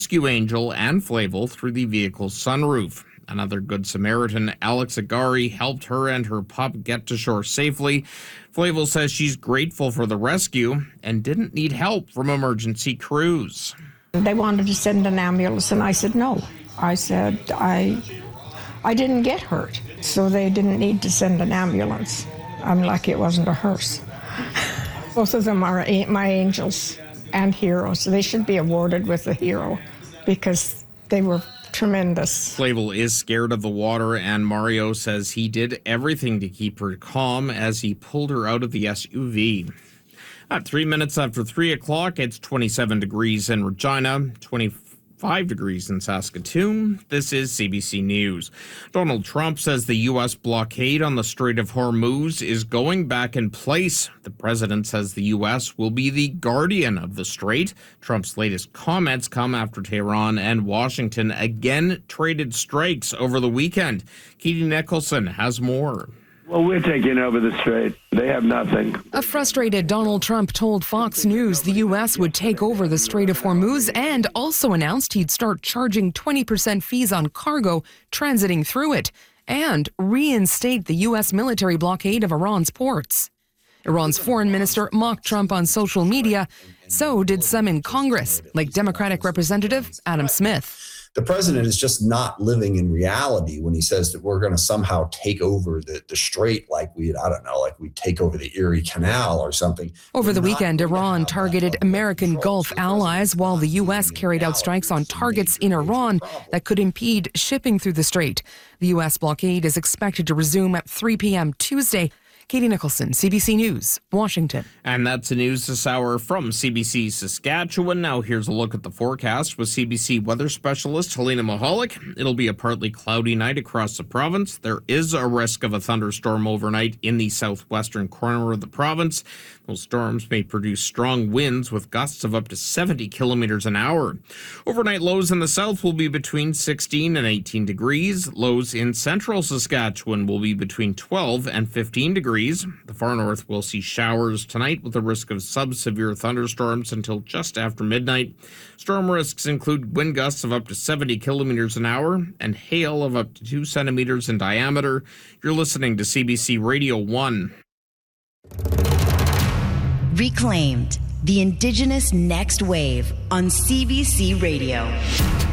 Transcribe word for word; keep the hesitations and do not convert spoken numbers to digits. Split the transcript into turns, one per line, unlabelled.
rescue Angel and Flavel through the vehicle's sunroof. Another Good Samaritan, Alex Agari, helped her and her pup get to shore safely. Flavel says she's grateful for the rescue and didn't need help from emergency crews.
They wanted to send an ambulance, and I said no. I said I, I didn't get hurt, so they didn't need to send an ambulance. I'm lucky it wasn't a hearse. Both of them are my angels and heroes. They should be awarded with a hero because they were tremendous.
Flavel is scared of the water, and Mario says he did everything to keep her calm as he pulled her out of the S U V. At three minutes after three o'clock, it's twenty-seven degrees in Regina, twenty-five degrees in Saskatoon. This is C B C News. Donald Trump says the U S blockade on the Strait of Hormuz is going back in place. The president says the U S will be the guardian of the strait. Trump's latest comments come after Tehran and Washington again traded strikes over the weekend. Katie Nicholson has more.
Well, we're taking over the strait. They have nothing.
A frustrated Donald Trump told Fox News the U S would take over the Strait of Hormuz and also announced he'd start charging twenty percent fees on cargo transiting through it and reinstate the U S military blockade of Iran's ports. Iran's foreign minister mocked Trump on social media. So did some in Congress, like Democratic Representative Adam Smith.
The president is just not living in reality when he says that we're going to somehow take over the, the strait like we, I don't know, like we take over the Erie Canal or something.
Over the weekend, Iran targeted American Gulf allies while the U S carried out strikes on targets in Iran that could impede shipping through the strait. The U S blockade is expected to resume at three p.m. Tuesday. Katie Nicholson, C B C News, Washington.
And that's the news this hour from C B C Saskatchewan. Now here's a look at the forecast with C B C weather specialist Helena Mahalik. It'll be a partly cloudy night across the province. There is a risk of a thunderstorm overnight in the southwestern corner of the province. Those storms may produce strong winds with gusts of up to seventy kilometers an hour. Overnight lows in the south will be between sixteen and eighteen degrees. Lows in central Saskatchewan will be between twelve and fifteen degrees. The far north will see showers tonight with a risk of sub-severe thunderstorms until just after midnight. Storm risks include wind gusts of up to seventy kilometers an hour and hail of up to two centimeters in diameter. You're listening to C B C Radio one.
Reclaimed, the Indigenous Next Wave on C B C Radio.